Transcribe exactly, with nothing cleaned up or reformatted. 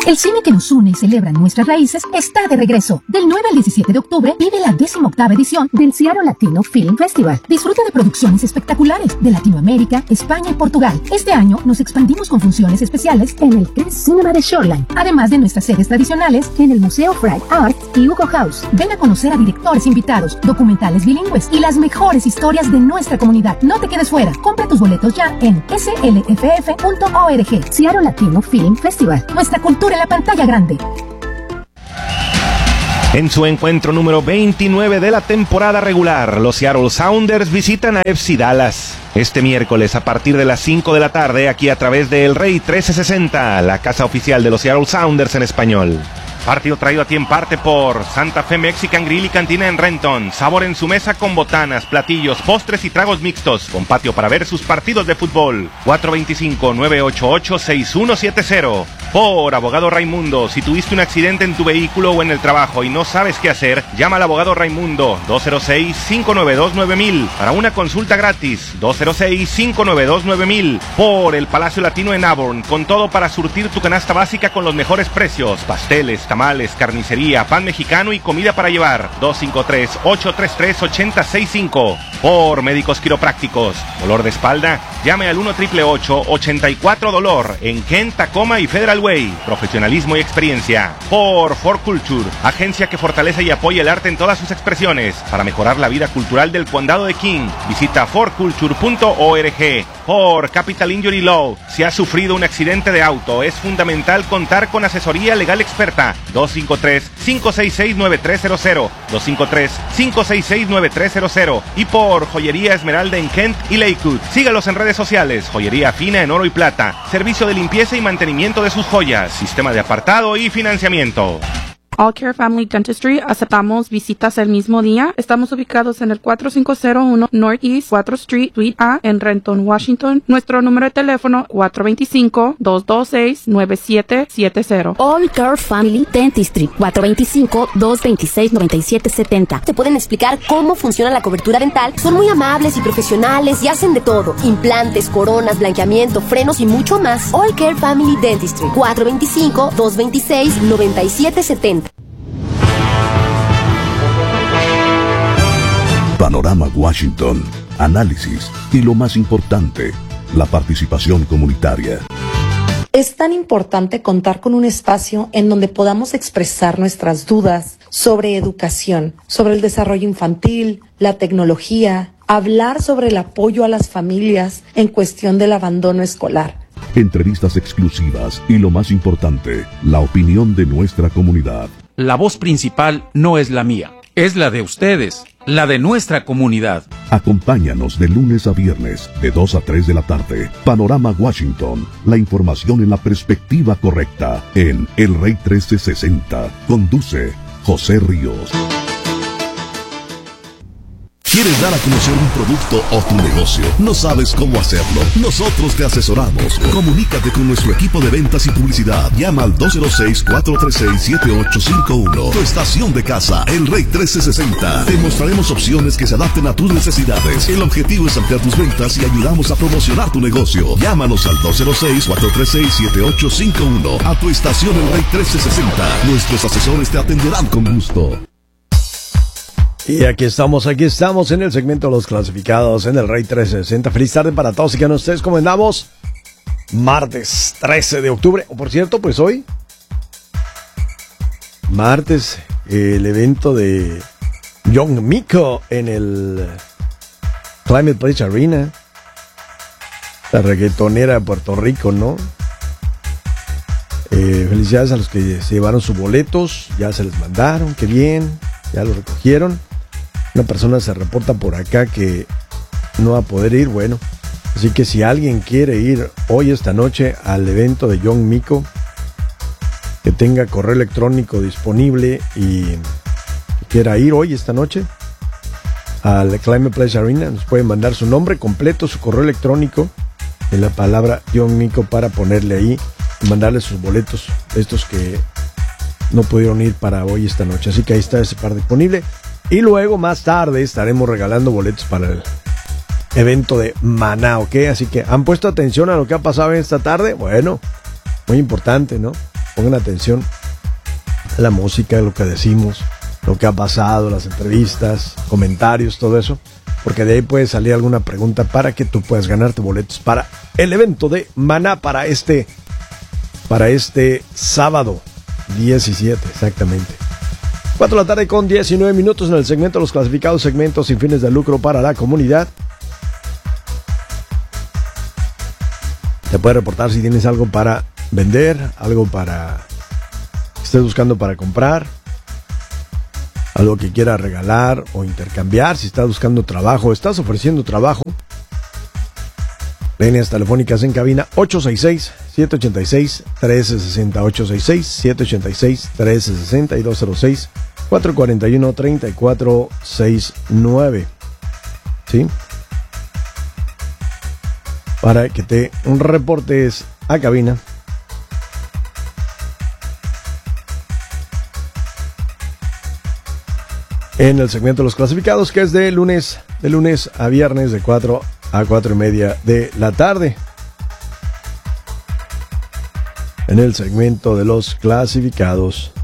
El cine que nos une y celebra nuestras raíces está de regreso. Del nueve al diecisiete de octubre vive la decimoctava edición del Seattle Latino Film Festival. Disfruta de producciones espectaculares de Latinoamérica, España y Portugal. Este año nos expandimos con funciones especiales en el Crest Cinema de Shoreline, además de nuestras sedes tradicionales en el Museo Fried Arts y Hugo House. Ven a conocer a directores invitados, documentales bilingües y las mejores historias de nuestra comunidad. No te quedes fuera. Compra tus boletos ya en s l f f punto org. Seattle Latino Film Festival. Nuestra cultura en la pantalla grande. En su encuentro número veintinueve de la temporada regular, los Seattle Sounders visitan a F C Dallas. Este miércoles a partir de las cinco de la tarde, aquí a través de El Rey trece sesenta, la casa oficial de los Seattle Sounders en español. Partido traído a ti en parte por Santa Fe Mexican Grill y Cantina en Renton. Sabor en su mesa con botanas, platillos, postres y tragos mixtos. Con patio para ver sus partidos de fútbol. cuatro dos cinco, nueve ocho ocho, seis uno siete cero. Por Abogado Raimundo. Si tuviste un accidente en tu vehículo o en el trabajo y no sabes qué hacer, llama al Abogado Raimundo. dos cero seis, cinco nueve dos, nueve mil. Para una consulta gratis. dos cero seis, cinco nueve dos, nueve mil. Por el Palacio Latino en Auburn. Con todo para surtir tu canasta básica con los mejores precios. Pasteles, tamales, carnicería, pan mexicano y comida para llevar. dos cinco tres, ocho tres tres, ocho cero seis cinco. Por Médicos Quiroprácticos. ¿Dolor de espalda? Llame al uno ocho ocho ocho, ochenta y cuatro dolor en Kent, Tacoma y Federal Way. Profesionalismo y experiencia. Por For Culture, agencia que fortalece y apoya el arte en todas sus expresiones para mejorar la vida cultural del condado de King. Visita for culture punto org. Por Capital Injury Law, si has sufrido un accidente de auto, es fundamental contar con asesoría legal experta. dos cinco tres, cinco seis seis, nueve tres cero cero. dos cinco tres, cinco seis seis, nueve tres cero cero. Y por Joyería Esmeralda en Kent y Lakewood. Sígalos en redes sociales. Joyería fina en oro y plata. Servicio de limpieza y mantenimiento de sus joyas. Sistema de apartado y financiamiento. All Care Family Dentistry, aceptamos visitas el mismo día. Estamos ubicados en el cuatro cinco cero uno Northeast cuatro Street, Suite A, en Renton, Washington. Nuestro número de teléfono cuatro dos cinco, dos dos seis, nueve siete siete cero. All Care Family Dentistry, cuatro dos cinco, dos dos seis, nueve siete siete cero. Te pueden explicar cómo funciona la cobertura dental. Son muy amables y profesionales y hacen de todo. Implantes, coronas, blanqueamiento, frenos y mucho más. All Care Family Dentistry, cuatro dos cinco, dos dos seis, nueve siete siete cero. Panorama Washington, análisis y lo más importante, la participación comunitaria. Es tan importante contar con un espacio en donde podamos expresar nuestras dudas sobre educación, sobre el desarrollo infantil, la tecnología, hablar sobre el apoyo a las familias en cuestión del abandono escolar. Entrevistas exclusivas y lo más importante, la opinión de nuestra comunidad. La voz principal no es la mía, es la de ustedes, la de nuestra comunidad. Acompáñanos de lunes a viernes, de dos a tres de la tarde. Panorama Washington, la información en la perspectiva correcta, en El Rey trece sesenta. Conduce José Ríos. ¿Quieres dar a conocer un producto o tu negocio? ¿No sabes cómo hacerlo? Nosotros te asesoramos. Comunícate con nuestro equipo de ventas y publicidad. Llama al dos cero seis, cuatro tres seis, siete ocho cinco uno. Tu estación de casa, El Rey trece sesenta. Te mostraremos opciones que se adapten a tus necesidades. El objetivo es ampliar tus ventas y ayudamos a promocionar tu negocio. Llámanos al dos cero seis, cuatro tres seis, siete ocho cinco uno. A tu estación El Rey trece sesenta. Nuestros asesores te atenderán con gusto. Y aquí estamos, aquí estamos en el segmento de los clasificados en El Rey trece sesenta. Feliz tarde para todos y que nos ustedes cómo andamos. Martes trece de octubre. O por cierto, pues hoy, martes, el evento de Young Miko en el Climate Pledge Arena. La reggaetonera de Puerto Rico, ¿no? Eh, felicidades a los que se llevaron sus boletos. Ya se les mandaron, qué bien. Ya los recogieron. Una persona se reporta por acá que no va a poder ir, bueno. Así que si alguien quiere ir hoy, esta noche, al evento de Young Miko, que tenga correo electrónico disponible y quiera ir hoy, esta noche, al Climate Pledge Arena, nos puede mandar su nombre completo, su correo electrónico, en la palabra Young Miko para ponerle ahí y mandarle sus boletos, estos que no pudieron ir para hoy, esta noche. Así que ahí está ese par disponible. Y luego, más tarde, estaremos regalando boletos para el evento de Maná, ¿ok? Así que, ¿han puesto atención a lo que ha pasado esta tarde? Bueno, muy importante, ¿no? pongan atención a la música, lo que decimos, lo que ha pasado, las entrevistas, comentarios, todo eso, porque de ahí puede salir alguna pregunta para que tú puedas ganarte boletos para el evento de Maná para este, para este sábado diecisiete, exactamente. cuatro de la tarde con diecinueve minutos en el segmento de los clasificados, segmentos sin fines de lucro para la comunidad. Te puedes reportar si tienes algo para vender, algo para que estés buscando para comprar, algo que quieras regalar o intercambiar, si estás buscando trabajo, estás ofreciendo trabajo. Líneas telefónicas en cabina ocho seis seis, siete ocho seis, uno tres seis cero, ocho seis seis, siete ocho seis, uno tres seis cero y dos cero seis, cuatro cuatro uno, tres cuatro seis nueve. ¿Sí? Para que te reportes a cabina. En el segmento de los clasificados, que es de lunes, de lunes a viernes de cuatro a cuatro y media de la tarde. En el segmento de los clasificados.